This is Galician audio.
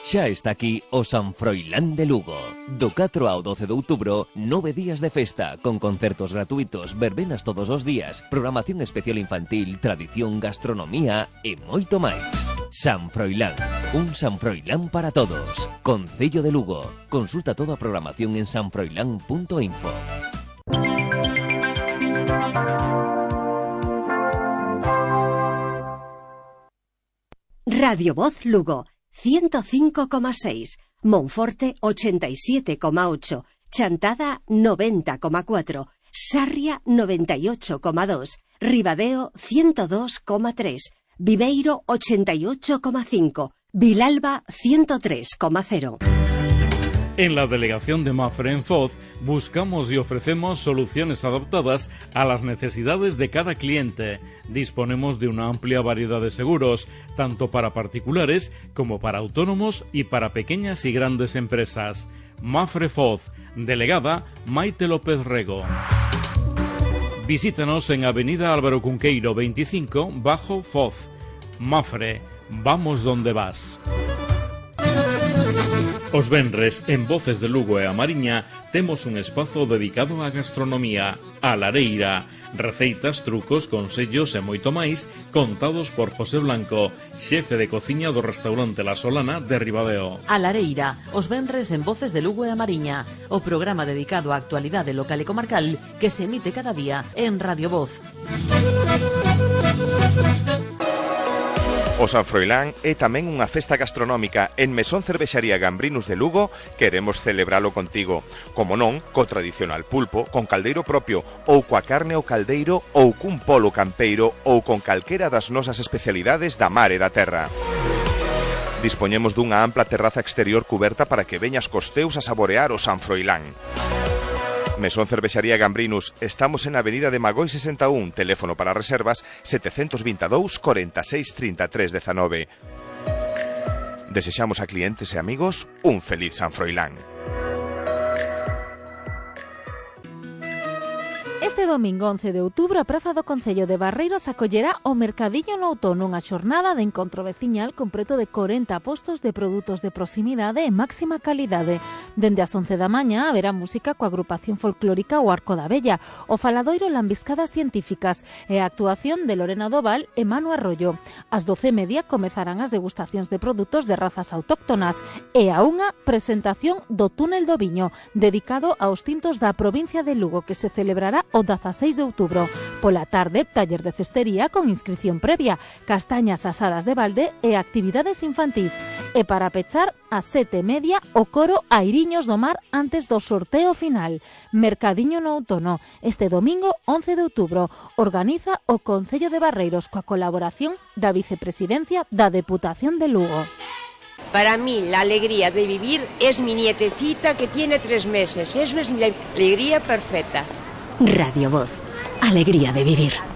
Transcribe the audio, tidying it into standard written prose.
Xa está aquí o San Froilán de Lugo. Do 4 ao 12 de outubro, 9 días de festa, con concertos gratuitos, verbenas todos os días, programación especial infantil, tradición, gastronomía e moito máis. San Froilán, un San Froilán para todos. Concello de Lugo. Consulta toda a programación en sanfroilán.info. Radio Voz Lugo 105,6, Monforte 87,8, Chantada 90,4, Sarria 98,2, Ribadeo 102,3, Viveiro 88,5, Vilalba 103,0. En la delegación de Mapfre en Foz buscamos y ofrecemos soluciones adaptadas a las necesidades de cada cliente. Disponemos de una amplia variedad de seguros, tanto para particulares como para autónomos y para pequeñas y grandes empresas. Mapfre Foz, delegada Maite López Rego. Visítanos en Avenida Álvaro Cunqueiro 25, Bajo Foz. Mapfre, vamos donde vas. Os venres, en Voces de Lugo e a Mariña, temos un espazo dedicado á gastronomía, a lareira, receitas, trucos, consellos e moito máis, contados por José Blanco, xefe de cociña do restaurante La Solana de Ribadeo. A lareira, os venres en Voces de Lugo e a Mariña, o programa dedicado á actualidade local e comarcal que se emite cada día en Radio Voz. O San Froilán é tamén unha festa gastronómica. En Mesón Cervexaría Gambrinus de Lugo queremos celebralo contigo. Como non, co tradicional pulpo, con caldeiro propio, ou coa carne ao caldeiro, ou cun polo campeiro, ou con calquera das nosas especialidades da mar e da terra. Dispoñemos dunha ampla terraza exterior cuberta para que veñas cos teus a saborear o San Froilán. Mesón Cervexaría Gambrinus, estamos en Avenida de Magoi 61, teléfono para reservas 722 46 33 19. Desexamos a clientes e amigos un feliz San Froilán. Este domingo 11 de outubro a Praza do Concello de Barreiros acollerá o Mercadiño no Outono, unha xornada de encontro veciñal con preto de 40 postos de produtos de proximidade e máxima calidade. Dende as 11 da mañá haberá música coa agrupación folclórica O Arco da Bella, o faladoiro Lambiscadas Científicas e a actuación de Lorena Doval e Manu Arroyo. Ás 12:30 comezarán as degustacións de produtos de razas autóctonas e a unha presentación do Túnel do Viño, dedicado aos tintos da provincia de Lugo, que se celebrará o 16 de outubro. Pola tarde, taller de cestería con inscripción previa, castañas asadas de balde e actividades infantís. E para pechar, ás 7:30, o coro Airiños do Mar antes do sorteo final. Mercadiño no Outono, este domingo 11 de outubro. Organiza o Concello de Barreiros coa colaboración da Vicepresidencia da Deputación de Lugo. Para mí, la alegría de vivir es mi nietecita que tiene 3 meses. Eso es la alegría perfecta. Radio Voz, alegría de vivir.